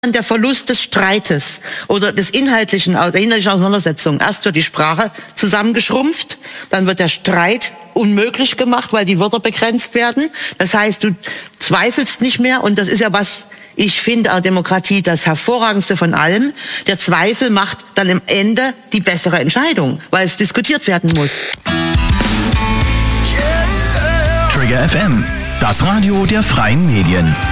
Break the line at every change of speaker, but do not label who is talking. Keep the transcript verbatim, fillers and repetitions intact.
der Verlust des Streites oder des inhaltlichen, der inhaltlichen Auseinandersetzung. Erst wird die Sprache zusammengeschrumpft, dann wird der Streit unmöglich gemacht, weil die Wörter begrenzt werden. Das heißt, du zweifelst nicht mehr, und das ist ja was, ich finde, an Demokratie das Hervorragendste von allem. Der Zweifel macht dann am Ende die bessere Entscheidung, weil es diskutiert werden muss.
Trigger F M, das Radio der freien Medien.